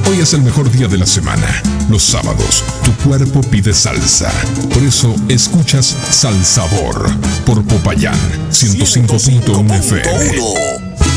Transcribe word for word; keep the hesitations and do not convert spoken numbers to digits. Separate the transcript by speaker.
Speaker 1: Hoy es el mejor día de la semana. Los sábados, tu cuerpo pide salsa. Por eso escuchas Salsabor por Popayán ciento cinco punto uno F M.